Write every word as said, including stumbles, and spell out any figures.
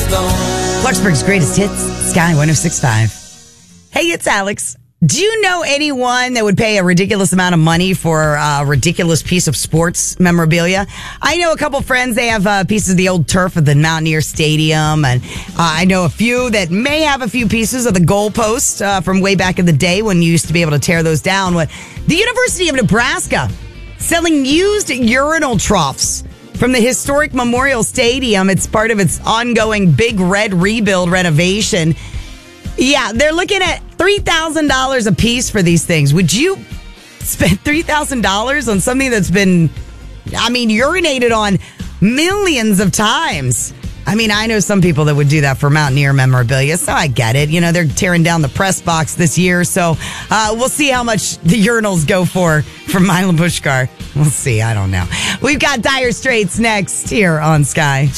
Clarksburg's greatest hits, Sky one oh six point five. Hey, it's Alex. Do you know anyone that would pay a ridiculous amount of money for a ridiculous piece of sports memorabilia? I know a couple friends, they have uh, pieces of the old turf of the Mountaineer Stadium. And uh, I know a few that may have a few pieces of the goalpost uh, from way back in the day when you used to be able to tear those down. But the University of Nebraska selling used urinal troughs from the historic Memorial Stadium. It's part of its ongoing Big Red rebuild renovation. Yeah, they're looking at three thousand dollars a piece for these things. Would you spend three thousand dollars on something that's been, I mean, urinated on millions of times? I mean, I know some people that would do that for Mountaineer memorabilia, so I get it. You know, they're tearing down the press box this year, so uh, we'll see how much the urinals go for from Milan Pushkar. We'll see. I don't know. We've got Dire Straits next here on Sky.